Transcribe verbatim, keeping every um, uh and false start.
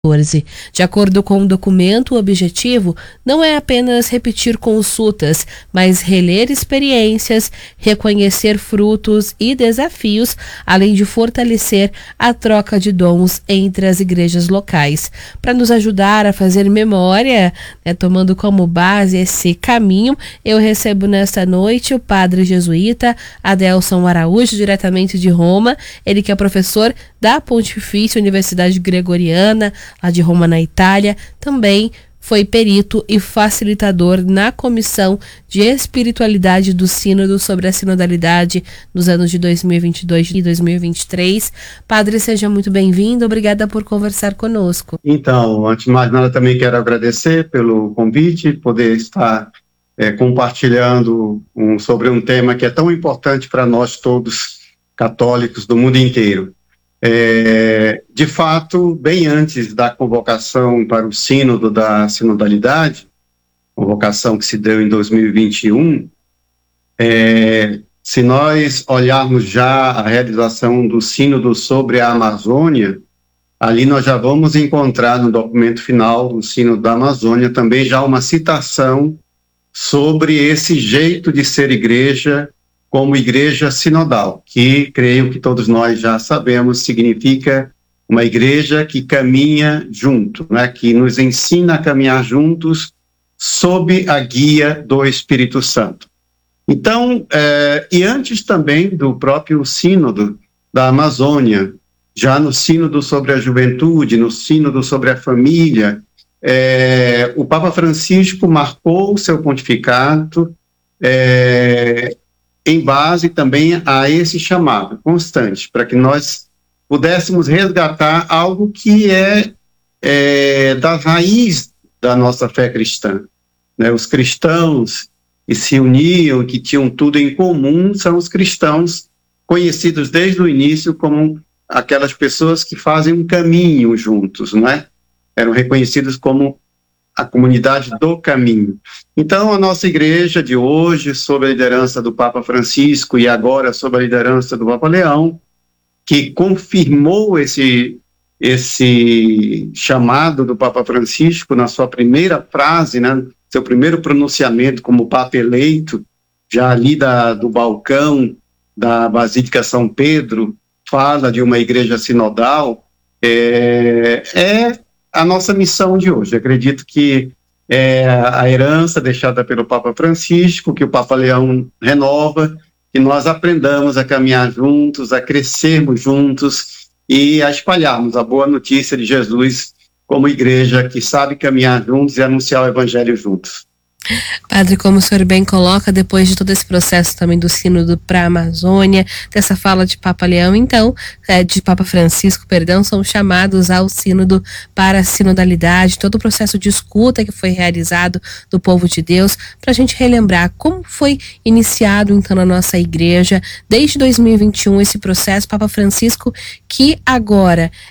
De acordo com o documento, o objetivo não é apenas repetir consultas, mas reler experiências, reconhecer frutos e desafios, além de fortalecer a troca de dons entre as igrejas locais. Para nos ajudar a fazer memória, né, tomando como base esse caminho, eu recebo nesta noite o padre jesuíta Adelson Araújo, diretamente de Roma, ele que é professor da Pontifícia Universidade Gregoriana, lá de Roma, na Itália, também foi perito e facilitador na Comissão de Espiritualidade do Sínodo sobre a Sinodalidade nos anos de dois mil e vinte e dois e dois mil e vinte e três. Padre, seja muito bem-vindo, obrigada por conversar conosco. Então, antes de mais nada, também quero agradecer pelo convite, poder estar é, compartilhando um, sobre um tema que é tão importante para nós todos, católicos do mundo inteiro. É, de fato, bem antes da convocação para o Sínodo da Sinodalidade, convocação que se deu em dois mil e vinte e um, é, se nós olharmos já a realização do Sínodo sobre a Amazônia, ali nós já vamos encontrar no documento final do Sínodo da Amazônia também já uma citação sobre esse jeito de ser igreja, como igreja sinodal, que creio que todos nós já sabemos, significa uma igreja que caminha junto, né, que nos ensina a caminhar juntos sob a guia do Espírito Santo. Então, eh, e antes também do próprio sínodo da Amazônia, já no sínodo sobre a juventude, no sínodo sobre a família, eh, o Papa Francisco marcou o seu pontificado eh, em base também a esse chamado constante, para que nós pudéssemos resgatar algo que é, é da raiz da nossa fé cristã. Né? Os cristãos que se uniam, que tinham tudo em comum, são os cristãos conhecidos desde o início como aquelas pessoas que fazem um caminho juntos, não é? Eram reconhecidos como a comunidade do caminho. Então, a nossa igreja de hoje, sob a liderança do Papa Francisco e agora sob a liderança do Papa Leão, que confirmou esse, esse chamado do Papa Francisco na sua primeira frase, né, seu primeiro pronunciamento como Papa eleito, já ali da, do balcão da Basílica São Pedro, fala de uma igreja sinodal, é, é a nossa missão de hoje. Acredito que é a herança deixada pelo Papa Francisco, que o Papa Leão renova, que nós aprendamos a caminhar juntos, a crescermos juntos e a espalharmos a boa notícia de Jesus como igreja que sabe caminhar juntos e anunciar o Evangelho juntos. Padre, como o senhor bem coloca, depois de todo esse processo também do sínodo para a Amazônia, dessa fala de Papa Leão, então, é, de Papa Francisco, perdão, são chamados ao sínodo para a sinodalidade, todo o processo de escuta que foi realizado do povo de Deus, para a gente relembrar como foi iniciado então na nossa igreja, desde dois mil e vinte e um, esse processo, Papa Francisco, que agora